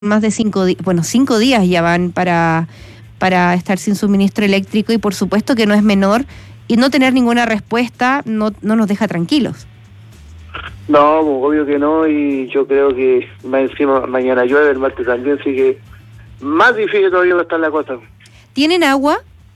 más de 5 días ya van para estar sin suministro eléctrico, y por supuesto que no es menor, y no tener ninguna respuesta no nos deja tranquilos. No, obvio que no, y yo creo que más encima mañana llueve, el martes también, así que más difícil todavía va a estar la cosa. ¿Tienen agua?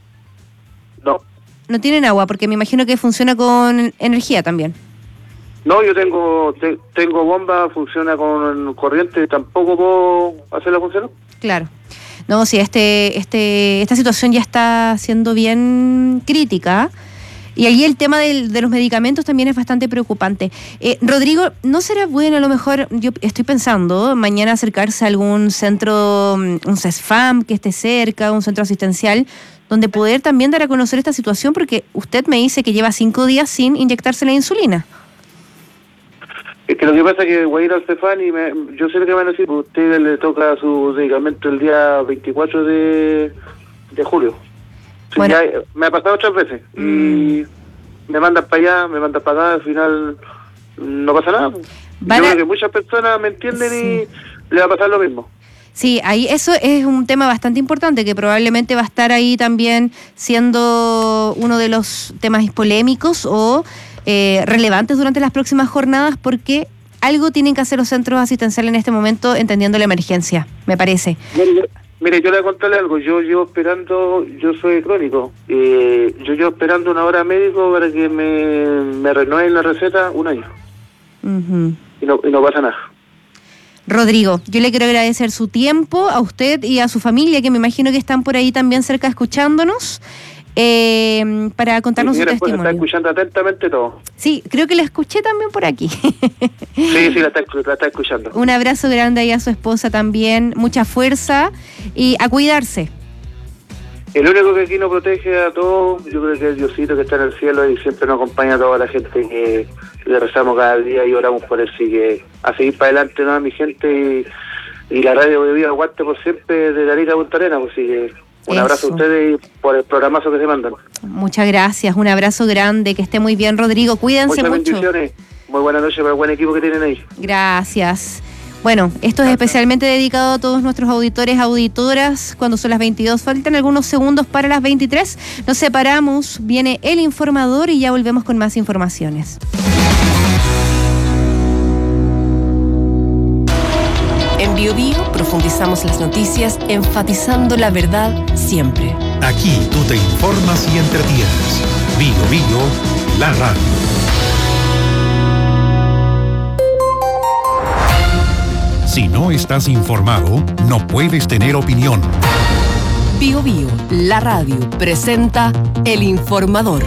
No. No tienen agua, porque me imagino que funciona con energía también. No, yo tengo bomba, funciona con corriente, tampoco puedo hacerla funcionar. Claro. No, sí, esta situación ya está siendo bien crítica. Y ahí el tema de los medicamentos también es bastante preocupante. Rodrigo, ¿no será bueno a lo mejor, yo estoy pensando, mañana acercarse a algún centro, un CESFAM que esté cerca, un centro asistencial, donde poder también dar a conocer esta situación? Porque usted me dice que lleva 5 días sin inyectarse la insulina. Es que lo que pasa es que voy a ir al CEFAM y yo sé lo que van a decir, porque a usted le toca su medicamento el día 24 de julio. Sí, bueno, ya me ha pasado 3 veces y me mandan para allá, me mandan para acá, al final no pasa nada. Yo creo que muchas personas me entienden, sí, y le va a pasar lo mismo. Sí, ahí eso es un tema bastante importante que probablemente va a estar ahí también siendo uno de los temas polémicos o relevantes durante las próximas jornadas, porque algo tienen que hacer los centros asistenciales en este momento, entendiendo la emergencia, me parece. Mire, yo le voy a contarle algo. Yo llevo esperando, yo soy crónico, yo llevo esperando una hora médico para que me renueven la receta 1 año. Uh-huh. Y no pasa nada. Rodrigo, yo le quiero agradecer su tiempo a usted y a su familia, que me imagino que están por ahí también cerca escuchándonos, para contarnos su testimonio. Está escuchando atentamente todo. Sí, creo que la escuché también por aquí. Sí, la está escuchando. Un abrazo grande ahí a su esposa también, mucha fuerza y a cuidarse. El único que aquí nos protege a todos, yo creo que es Diosito, que está en el cielo y siempre nos acompaña a toda la gente que le rezamos cada día y oramos por él. Así que a seguir para adelante, ¿no? Mi gente, y la radio de Vida aguante por siempre de Arica a Punta Arenas, pues. Así que un abrazo a ustedes y por el programazo que se mandan. Muchas gracias, un abrazo grande, que esté muy bien, Rodrigo, cuídense mucho. Muchas bendiciones, muy buenas noches para el buen equipo que tienen ahí. Gracias. Bueno, esto es especialmente dedicado a todos nuestros auditores, auditoras, cuando son las 22, faltan algunos segundos para las 23, nos separamos, viene el informador y ya volvemos con más informaciones. En Bio Bio profundizamos las noticias, enfatizando la verdad siempre. Aquí tú te informas y entretienes. Bio Bio, la radio. Si no estás informado, no puedes tener opinión. Bio Bio, la radio, presenta El Informador.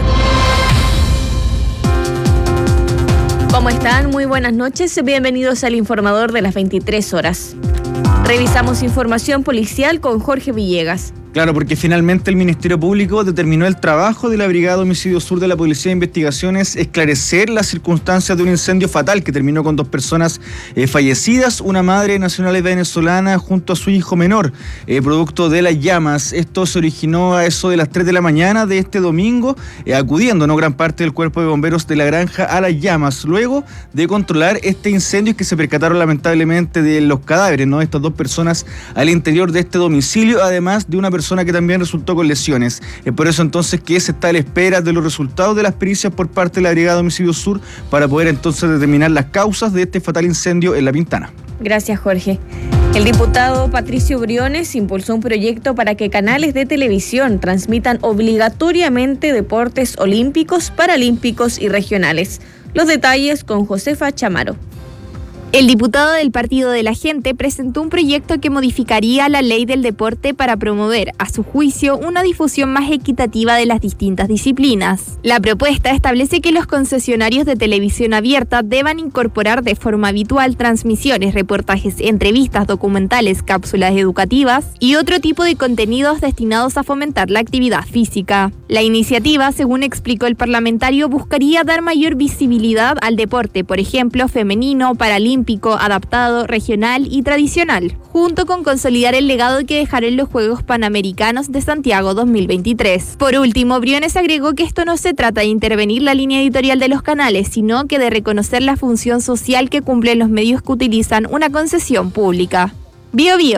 ¿Cómo están? Muy buenas noches. Bienvenidos al Informador de las 23 horas. Revisamos información policial con Jorge Villegas. Claro, porque finalmente el Ministerio Público determinó el trabajo de la Brigada de Homicidio Sur de la Policía de Investigaciones esclarecer las circunstancias de un incendio fatal que terminó con 2 personas fallecidas, una madre nacional venezolana junto a su hijo menor, producto de las llamas. Esto se originó a eso de las 3 de la mañana de este domingo, acudiendo gran parte del cuerpo de bomberos de la granja a las llamas, luego de controlar este incendio, y que se percataron lamentablemente de los cadáveres, ¿no?, de estas 2 personas al interior de este domicilio, además de una persona que también resultó con lesiones. Por eso entonces que se está a la espera de los resultados de las pericias por parte de la Brigada de Homicidio Sur para poder entonces determinar las causas de este fatal incendio en La Pintana. Gracias, Jorge. El diputado Patricio Briones impulsó un proyecto para que canales de televisión transmitan obligatoriamente deportes olímpicos, paralímpicos y regionales. Los detalles con Josefa Chamaro. El diputado del Partido de la Gente presentó un proyecto que modificaría la ley del deporte para promover, a su juicio, una difusión más equitativa de las distintas disciplinas. La propuesta establece que los concesionarios de televisión abierta deban incorporar de forma habitual transmisiones, reportajes, entrevistas, documentales, cápsulas educativas y otro tipo de contenidos destinados a fomentar la actividad física. La iniciativa, según explicó el parlamentario, buscaría dar mayor visibilidad al deporte, por ejemplo, femenino, paralímpico, adaptado, regional y tradicional, junto con consolidar el legado que dejarán los Juegos Panamericanos de Santiago 2023. Por último, Briones agregó que esto no se trata de intervenir la línea editorial de los canales, sino que de reconocer la función social que cumplen los medios que utilizan una concesión pública. Bio Bio.